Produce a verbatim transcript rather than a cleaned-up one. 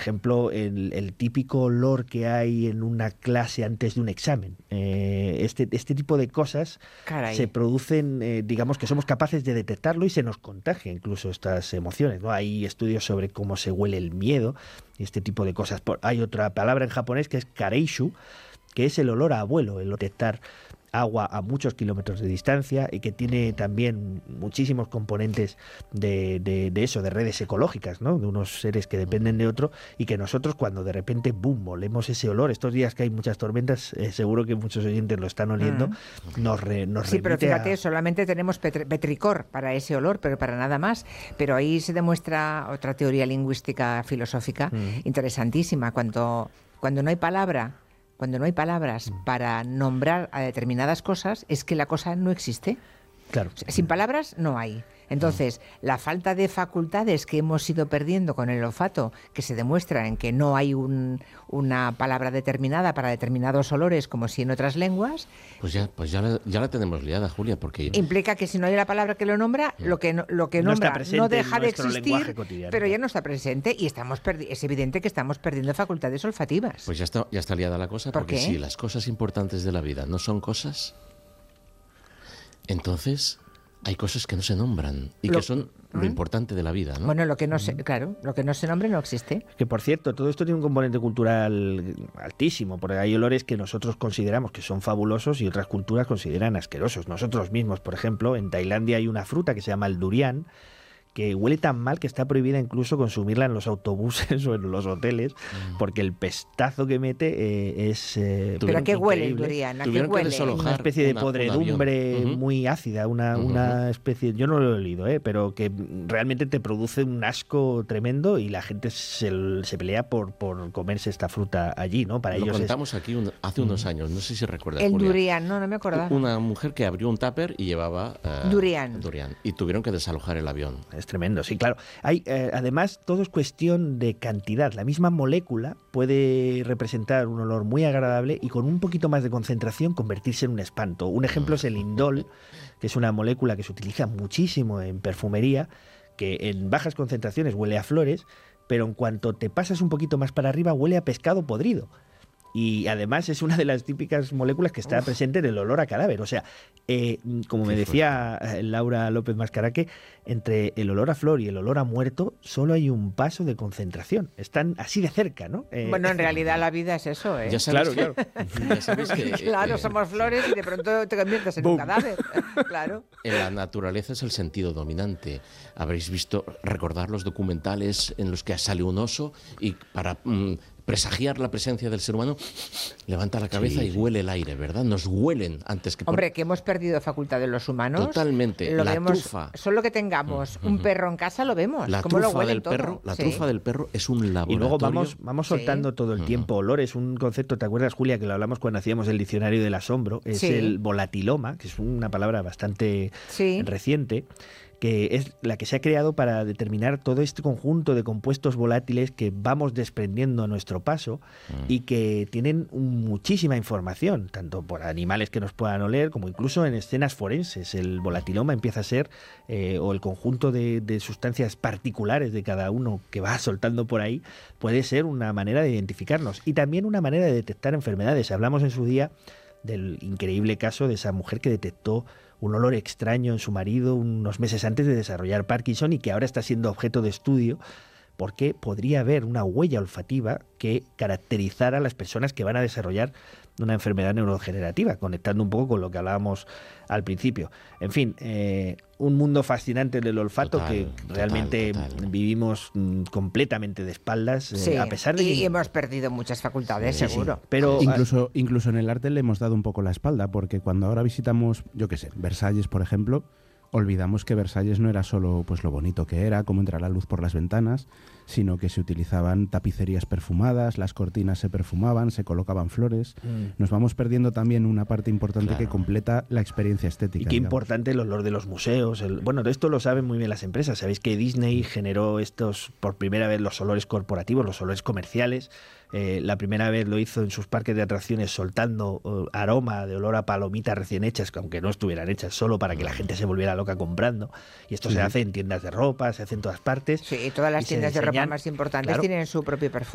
ejemplo, el, el típico olor que hay en una clase antes de un examen. Eh, este, este tipo de cosas Caray. se producen, eh, digamos que somos capaces de detectarlo y se nos contagia incluso estas emociones, ¿no? Hay estudios sobre cómo se huele el miedo y este tipo de cosas. Por, hay otra palabra en japonés que es kareishu, que es el olor a abuelo, el detectar agua a muchos kilómetros de distancia y que tiene también muchísimos componentes de, de, de eso, de redes ecológicas, ¿no? De unos seres que dependen de otro y que nosotros cuando de repente, boom, olemos ese olor, estos días que hay muchas tormentas, eh, seguro que muchos oyentes lo están oliendo, mm. nos, re, nos Sí, pero fíjate, a... solamente tenemos petri petricor para ese olor, pero para nada más. Pero ahí se demuestra otra teoría lingüística filosófica mm. interesantísima, cuando, cuando no hay palabra Cuando no hay palabras para nombrar a determinadas cosas, es que la cosa no existe. Claro. Sin palabras no hay. Entonces, la falta de facultades que hemos ido perdiendo con el olfato, que se demuestra en que no hay un, una palabra determinada para determinados olores, como si en otras lenguas... Pues ya, pues ya, la, ya la tenemos liada, Julia, porque... Implica que si no hay la palabra que lo nombra, lo que, no, lo que no nombra no deja de existir, pero ya no está presente y estamos es evidente que estamos perdiendo facultades olfativas. Pues ya está, ya está liada la cosa, ¿Por porque qué? si las cosas importantes de la vida no son cosas, entonces... hay cosas que no se nombran y lo, que son lo ¿eh? importante de la vida, ¿no? Bueno, lo que no se, claro, lo que no se nombre no existe. Que por cierto, todo esto tiene un componente cultural altísimo, porque hay olores que nosotros consideramos que son fabulosos y otras culturas consideran asquerosos. Nosotros mismos, por ejemplo, en Tailandia hay una fruta que se llama el durian, que huele tan mal que está prohibida incluso consumirla en los autobuses o en los hoteles, mm. porque el pestazo que mete eh, es eh, ¿Pero a qué huele el durian? ¿A qué huele? Una especie de una, podredumbre un uh-huh. muy ácida, una, uh-huh. una especie, yo no lo he olido, eh, pero que realmente te produce un asco tremendo y la gente se, se pelea por, por comerse esta fruta allí, ¿no? Para lo ellos contamos es... aquí un, hace unos años, no sé si recuerdas, el Julia. durian, no, no me acordaba. Una mujer que abrió un tupper y llevaba uh, durian. durian y tuvieron que desalojar el avión. Es tremendo, sí, claro. Hay, eh, además, todo es cuestión de cantidad. La misma molécula puede representar un olor muy agradable y con un poquito más de concentración convertirse en un espanto. Un ejemplo es el indol, que es una molécula que se utiliza muchísimo en perfumería, que en bajas concentraciones huele a flores, pero en cuanto te pasas un poquito más para arriba huele a pescado podrido. Y además es una de las típicas moléculas que está Uf. presente en el olor a cadáver. O sea, eh, como Qué me decía fuerte. Laura López Mascaraque, entre el olor a flor y el olor a muerto solo hay un paso de concentración. Están así de cerca, ¿no? Eh, bueno, en realidad la vida es eso, ¿eh? Ya sabes claro, que, claro. Ya sabes que, claro, eh, somos flores y de pronto te conviertes en Boom. un cadáver. Claro. En la naturaleza es el sentido dominante. Habréis visto, recordar los documentales en los que sale un oso y para... Mmm, presagiar la presencia del ser humano, levanta la cabeza sí, y sí. huele el aire, ¿verdad? Nos huelen antes que... Por... Hombre, que hemos perdido facultad de los humanos. Totalmente. Lo la vemos, trufa. Solo que tengamos uh-huh. un perro en casa lo vemos. La ¿Cómo trufa lo huele del todo? perro, la sí. trufa del perro es un laboratorio. Y luego vamos, vamos soltando sí. todo el tiempo uh-huh. olores. Un concepto, ¿te acuerdas, Julia, que lo hablamos cuando hacíamos el diccionario del asombro? Es sí. el volatiloma, que es una palabra bastante sí. reciente, que es la que se ha creado para determinar todo este conjunto de compuestos volátiles que vamos desprendiendo a nuestro paso mm. y que tienen muchísima información, tanto por animales que nos puedan oler, como incluso en escenas forenses. El volatiloma empieza a ser, eh, o el conjunto de, de sustancias particulares de cada uno que va soltando por ahí, puede ser una manera de identificarnos y también una manera de detectar enfermedades. Hablamos en su día del increíble caso de esa mujer que detectó un olor extraño en su marido unos meses antes de desarrollar Parkinson y que ahora está siendo objeto de estudio porque podría haber una huella olfativa que caracterizara a las personas que van a desarrollar una enfermedad neurodegenerativa, conectando un poco con lo que hablábamos al principio. En fin, eh, un mundo fascinante del olfato total, que realmente total, total. vivimos mm, completamente de espaldas, eh, sí, a pesar de y que... hemos perdido muchas facultades, sí, seguro. Sí, pero incluso, incluso en el arte le hemos dado un poco la espalda, porque cuando ahora visitamos, yo qué sé, Versalles, por ejemplo, olvidamos que Versalles no era solo pues lo bonito que era, cómo entra la luz por las ventanas, sino que se utilizaban tapicerías perfumadas, las cortinas se perfumaban, se colocaban flores. Mm. Nos vamos perdiendo también una parte importante claro. que completa la experiencia estética. Y qué digamos. importante el olor de los museos. El, bueno, de esto lo saben muy bien las empresas. Sabéis que Disney generó estos, por primera vez, los olores corporativos, los olores comerciales. Eh, la primera vez lo hizo en sus parques de atracciones soltando uh, aroma de olor a palomitas recién hechas, aunque no estuvieran hechas, solo para que la gente se volviera loca comprando. Y esto sí. se hace en tiendas de ropa, se hace en todas partes. Sí, todas las tiendas de ropa más importantes claro. tienen su propio perfume.